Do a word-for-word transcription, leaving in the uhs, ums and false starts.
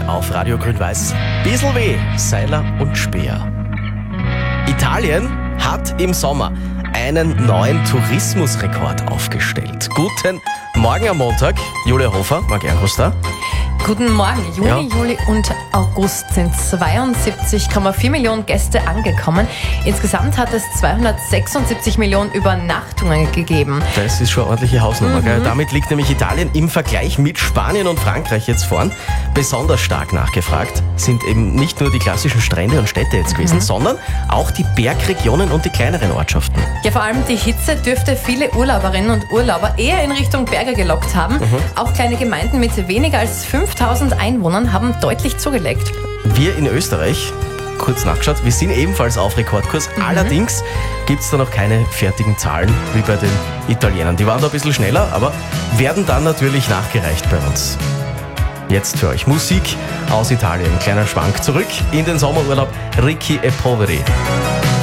heute auf Radio Grün-Weiß. Bissl weh, Seiler und Speer. Italien hat im Sommer einen neuen Tourismusrekord aufgestellt. Guten Morgen am Montag, Julia Hofer, mag Ernst da. Guten Morgen. Juni, Ja. Juli und August sind zweiundsiebzig Komma vier Millionen Gäste angekommen. Insgesamt hat es zweihundertsechsundsiebzig Millionen Übernachtungen gegeben. Das ist schon eine ordentliche Hausnummer. Gell? Damit liegt nämlich Italien im Vergleich mit Spanien und Frankreich jetzt vorn. Besonders stark nachgefragt sind eben nicht nur die klassischen Strände und Städte jetzt gewesen, sondern auch die Bergregionen und die kleineren Ortschaften. Ja, vor allem die Hitze dürfte viele Urlauberinnen und Urlauber eher in Richtung Berge gelockt haben. Auch kleine Gemeinden mit weniger als fünftausend Einwohnern haben deutlich zugelegt. Wir in Österreich, kurz nachgeschaut, wir sind ebenfalls auf Rekordkurs. Allerdings gibt es da noch keine fertigen Zahlen wie bei den Italienern. Die waren da ein bisschen schneller, aber werden dann natürlich nachgereicht bei uns. Jetzt für euch Musik aus Italien. Kleiner Schwank zurück in den Sommerurlaub. Ricky e Poveri.